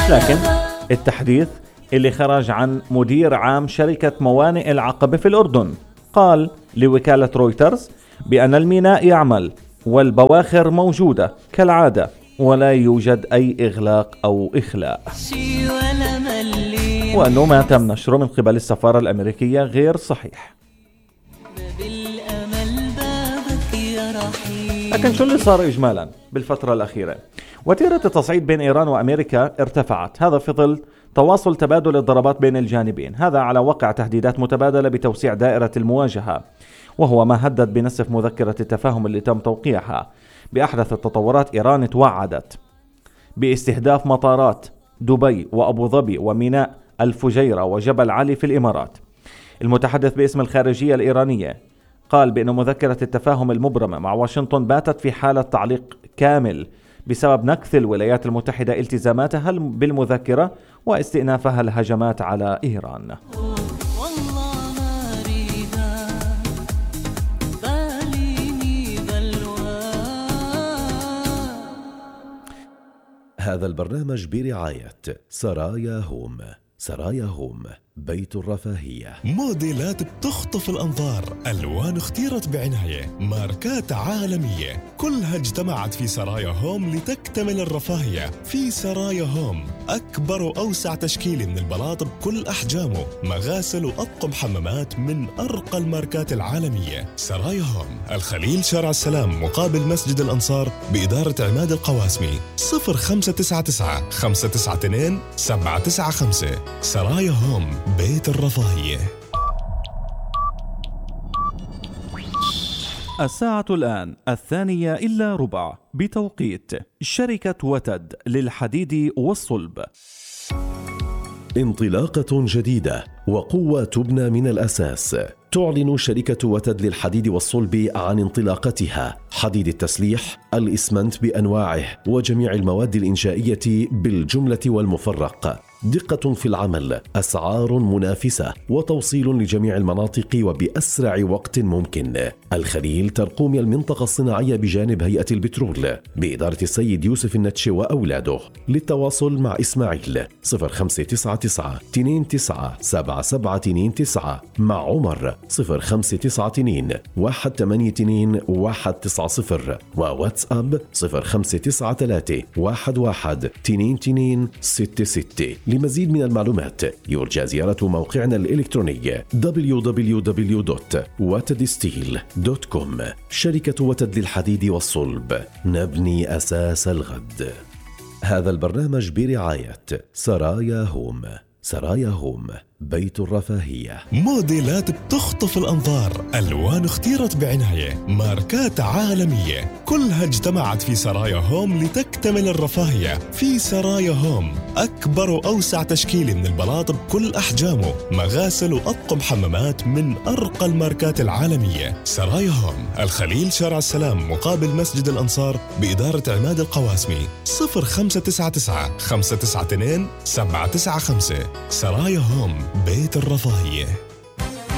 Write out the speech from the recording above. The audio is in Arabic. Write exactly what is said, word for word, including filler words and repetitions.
لكن التحديث اللي خرج عن مدير عام شركة موانئ العقبة في الأردن قال لوكالة رويترز بأن الميناء يعمل والبواخر موجودة كالعادة ولا يوجد أي إغلاق أو إخلاء، وأنه ما تم نشره من قبل السفارة الأمريكية غير صحيح. لكن شو اللي صار إجمالا بالفترة الأخيرة؟ وتيرة التصعيد بين إيران وأمريكا ارتفعت، هذا في ظل تواصل تبادل الضربات بين الجانبين، هذا على وقع تهديدات متبادلة بتوسيع دائرة المواجهة، وهو ما هدد بنسف مذكرة التفاهم اللي تم توقيعها. بأحدث التطورات إيران توعدت باستهداف مطارات دبي وأبو ظبي وميناء الفجيرة وجبل علي في الإمارات. المتحدث باسم الخارجية الإيرانية قال بأن مذكرة التفاهم المبرمة مع واشنطن باتت في حالة تعليق كامل بسبب نكث الولايات المتحدة التزاماتها بالمذكرة واستئنافها الهجمات على إيران. هذا البرنامج برعاية سرايا هوم. سرايا هوم، بيت الرفاهية. موديلات بتخطف الأنظار، ألوان اختيرت بعناية، ماركات عالمية، كلها اجتمعت في سرايا هوم لتكتمل الرفاهية. في سرايا هوم أكبر وأوسع تشكيل من البلاط بكل أحجامه، مغاسل وأطقم حمامات من أرقى الماركات العالمية. سرايا هوم، الخليل، شارع السلام، مقابل مسجد الأنصار، بإدارة عماد القواسمي. صفر خمسة تسعة تسعة خمسة تسعة اثنين سبعة تسعة خمسة. سرايا هوم، بيت الرفاهية. الساعة الآن الثانية إلا ربع بتوقيت شركة وتد للحديد والصلب. انطلاقة جديدة وقوة تبنى من الأساس. تعلن شركة وتد للحديد والصلب عن انطلاقتها، حديد التسليح، الإسمنت بأنواعه وجميع المواد الإنشائية بالجملة والمفرق. دقة في العمل، أسعار منافسة، وتوصيل لجميع المناطق وبأسرع وقت ممكن. الخليل ترقوم المنطقة الصناعية بجانب هيئة البترول بإدارة السيد يوسف النتشي وأولاده. للتواصل مع إسماعيل صفر خمسة تسعة تسعة اثنين تسعة سبعة سبعة اثنين تسعة، مع عمر صفر خمسة تسعة اثنين واحد ثمانية اثنين واحد تسعة صفر، وواتساب صفر خمسة تسعة ثلاثة واحد واحد اثنين اثنين ستة ستة. لمزيد من المعلومات يرجى زيارة موقعنا الإلكتروني دبليو دبليو دبليو دوت وتد ستيل دوت كوم. شركة وتد للحديد والصلب، نبني أساس الغد. هذا البرنامج برعاية سرايا هوم. سرايا هوم، بيت الرفاهية. موديلات بتخطف الأنظار، ألوان اختيرت بعناية، ماركات عالمية، كلها اجتمعت في سرايا هوم لتكتمل الرفاهية. في سرايا هوم أكبر وأوسع تشكيل من البلاط بكل أحجامه، مغاسل وأطقم حمامات من أرقى الماركات العالمية. سرايا هوم، الخليل، شارع السلام، مقابل مسجد الأنصار، بإدارة عماد القواسمي. صفر خمسة تسعة تسعة خمسة تسعة اثنين سبعة تسعة خمسة. سرايا هوم، بيت الرفاهية.